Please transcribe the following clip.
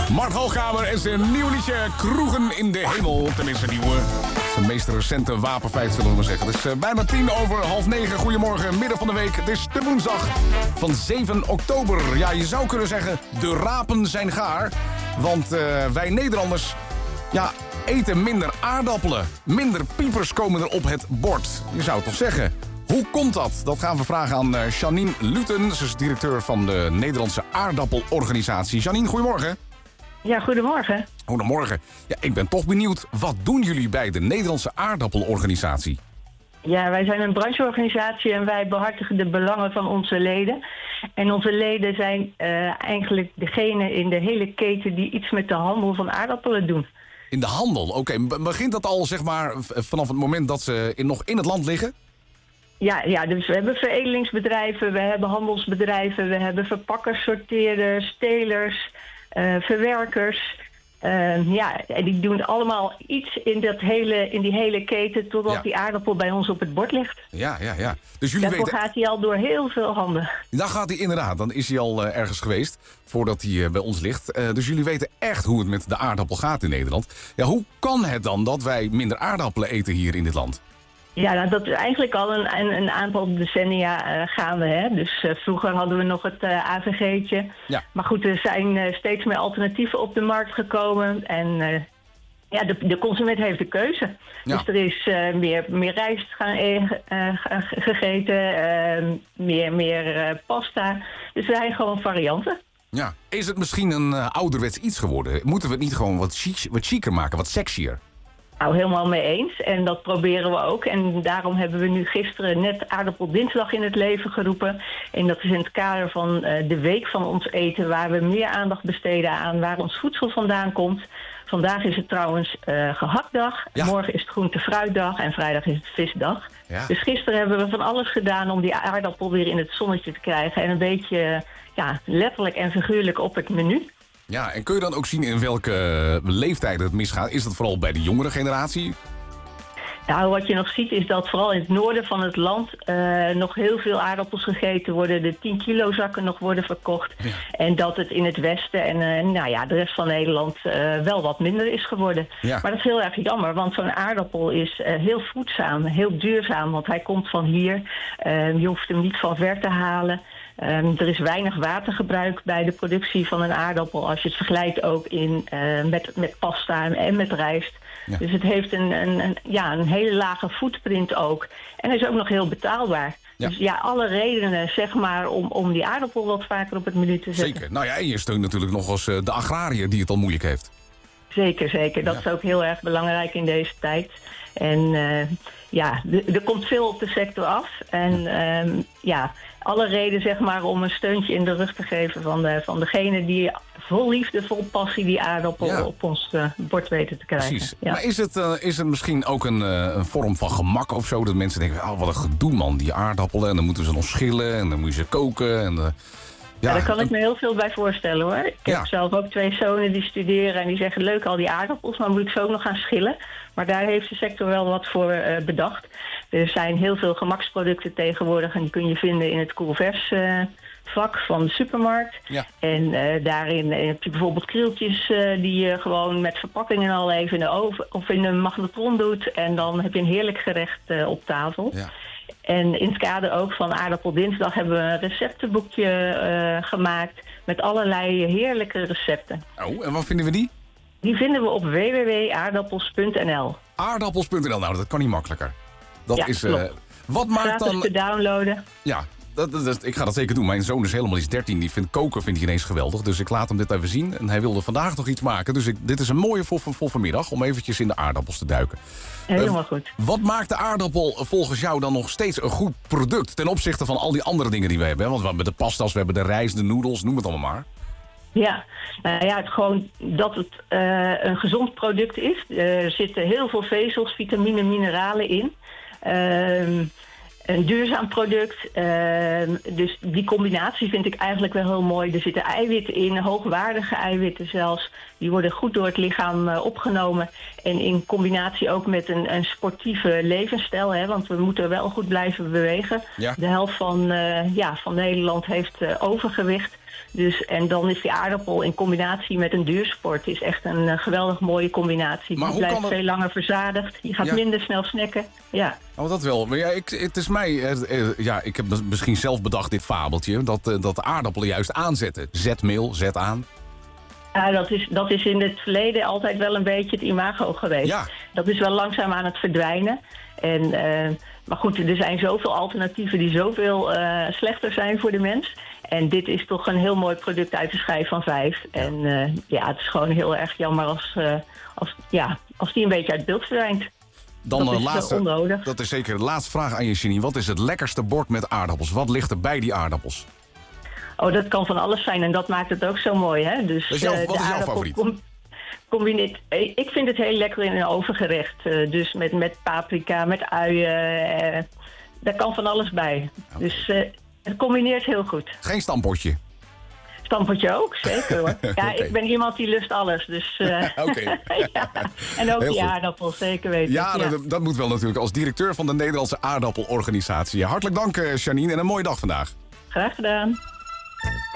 Mart Hoogkamer en zijn nieuw liedje Kroegen in de Hemel. Tenminste, nieuwe. Zijn meest recente wapenfeit, zullen we maar zeggen. Het is bijna 8:10. Goedemorgen, midden van de week. Het is de woensdag van 7 oktober. Ja, je zou kunnen zeggen, de rapen zijn gaar. Want wij Nederlanders, ja, eten minder aardappelen. Minder piepers komen er op het bord. Je zou het toch zeggen. Hoe komt dat? Dat gaan we vragen aan Janine Luten. Ze is directeur van de Nederlandse aardappelorganisatie. Janine, goedemorgen. Ja, goedemorgen. Goedemorgen. Ja, ik ben toch benieuwd. Wat doen jullie bij de Nederlandse aardappelorganisatie? Ja, wij zijn een brancheorganisatie en wij behartigen de belangen van onze leden. En onze leden zijn eigenlijk degene in de hele keten die iets met de handel van aardappelen doen. In de handel? Oké. Begint dat al, zeg maar, vanaf het moment dat ze nog in het land liggen? Ja, dus we hebben veredelingsbedrijven, we hebben handelsbedrijven, we hebben verpakkers, sorteerders, telers, verwerkers. Ja, en die doen allemaal iets in die hele keten totdat die aardappel bij ons op het bord ligt. Ja. Dus jullie daarvoor gaat hij al door heel veel handen. Dan gaat hij inderdaad, dan is hij al ergens geweest voordat hij bij ons ligt. Dus jullie weten echt hoe het met de aardappel gaat in Nederland. Ja, hoe kan het dan dat wij minder aardappelen eten hier in dit land? Ja, nou, dat is eigenlijk al een aantal decennia gaande. Hè? Dus vroeger hadden we nog het AVG'tje. Ja. Maar goed, er zijn steeds meer alternatieven op de markt gekomen. En de consument heeft de keuze. Ja. Dus er is meer rijst gegeten, meer pasta. Dus er zijn gewoon varianten. Ja. Is het misschien een ouderwets iets geworden? Moeten we het niet gewoon wat chiquer maken, wat sexier? Nou, helemaal mee eens. En dat proberen we ook. En daarom hebben we nu gisteren net aardappeldinsdag in het leven geroepen. En dat is in het kader van de week van ons eten, waar we meer aandacht besteden aan waar ons voedsel vandaan komt. Vandaag is het trouwens gehaktdag. Ja. Morgen is het groente-fruitdag en vrijdag is het visdag. Ja. Dus gisteren hebben we van alles gedaan om die aardappel weer in het zonnetje te krijgen. En een beetje letterlijk en figuurlijk op het menu. Ja, en kun je dan ook zien in welke leeftijd het misgaat? Is dat vooral bij de jongere generatie? Nou, wat je nog ziet is dat vooral in het noorden van het land nog heel veel aardappels gegeten worden. De 10 kilo zakken nog worden verkocht. Ja. En dat het in het westen en de rest van Nederland wel wat minder is geworden. Ja. Maar dat is heel erg jammer, want zo'n aardappel is heel voedzaam, heel duurzaam. Want hij komt van hier. Je hoeft hem niet van ver te halen. Er is weinig watergebruik bij de productie van een aardappel als je het vergelijkt ook met pasta en met rijst. Ja. Dus het heeft een hele lage footprint ook. En hij is ook nog heel betaalbaar. Ja. Dus alle redenen zeg maar om die aardappel wat vaker op het menu te zetten. Zeker. Nou ja, en je steunt natuurlijk nog eens de agrariër die het al moeilijk heeft. Zeker. Dat is ook heel erg belangrijk in deze tijd. En er komt veel op de sector af. En alle reden zeg maar om een steuntje in de rug te geven van degene die vol liefde, vol passie die aardappel op ons bord weten te krijgen. Precies. Ja. Maar is het misschien ook een vorm van gemak of zo? Dat mensen denken, wat een gedoe man, die aardappelen. En dan moeten ze nog schillen en dan moet je ze koken. En, daar kan ik me heel veel bij voorstellen hoor. Ik heb zelf ook 2 zonen die studeren en die zeggen leuk al die aardappels, maar moet ik ze ook nog gaan schillen. Maar daar heeft de sector wel wat voor bedacht. Er zijn heel veel gemaksproducten tegenwoordig en die kun je vinden in het Coolvers vak van de supermarkt. Ja. En daarin heb je bijvoorbeeld krieltjes die je gewoon met verpakkingen al even in de oven of in een magnetron doet. En dan heb je een heerlijk gerecht op tafel. Ja. En in het kader ook van Aardappeldinsdag hebben we een receptenboekje gemaakt met allerlei heerlijke recepten. Oh, en waar vinden we die? Die vinden we op www.aardappels.nl. Aardappels.nl, nou dat kan niet makkelijker. Dat is wat maakt dan te downloaden. Ja, ik ga dat zeker doen. Mijn zoon is helemaal iets 13, die vindt koken ineens geweldig. Dus ik laat hem dit even zien. En hij wilde vandaag nog iets maken. Dus dit is een mooie voor vanmiddag om eventjes in de aardappels te duiken. Helemaal goed. Wat maakt de aardappel volgens jou dan nog steeds een goed product ten opzichte van al die andere dingen die we hebben? Want we hebben de pasta's, we hebben de rijst, de noedels, noem het allemaal maar. Ja, gewoon dat het een gezond product is. Er zitten heel veel vezels, vitamine, mineralen in. Een duurzaam product. Dus die combinatie vind ik eigenlijk wel heel mooi. Er zitten eiwitten in, hoogwaardige eiwitten zelfs. Die worden goed door het lichaam opgenomen. En in combinatie ook met een sportieve levensstijl. Hè, want we moeten wel goed blijven bewegen. Ja. De helft van Nederland heeft overgewicht. Dus, en dan is die aardappel in combinatie met een duursport is echt een geweldig mooie combinatie. Maar je blijft veel langer verzadigd. Je gaat minder snel snacken. Ja. Oh, dat wel. Maar ja, het is mij... ik heb misschien zelf bedacht dit fabeltje. Dat aardappelen juist aanzetten. Zetmeel, zet aan. Ja, dat is in het verleden altijd wel een beetje het imago geweest. Ja. Dat is wel langzaam aan het verdwijnen. Maar goed, er zijn zoveel alternatieven die zoveel slechter zijn voor de mens. En dit is toch een heel mooi product uit de schijf van 5. Ja. En het is gewoon heel erg jammer als die een beetje uit beeld verdwijnt. Dan dat is laatste, onnodig. Dat is zeker de laatste vraag aan je, Janine. Wat is het lekkerste bord met aardappels? Wat ligt er bij die aardappels? Oh, dat kan van alles zijn en dat maakt het ook zo mooi, hè? Dus, wat is jouw favoriet? Ik vind het heel lekker in een ovengerecht. Dus met paprika, met uien. Daar kan van alles bij. Okay. Dus het combineert heel goed. Geen stampotje? Stampotje ook, zeker hoor. Ja, okay. Ik ben iemand die lust alles. Dus, Oké. Ja. En ook die aardappel, zeker weten. Ja, dat moet wel natuurlijk. Als directeur van de Nederlandse Aardappelorganisatie. Hartelijk dank, Janine, en een mooie dag vandaag. Graag gedaan.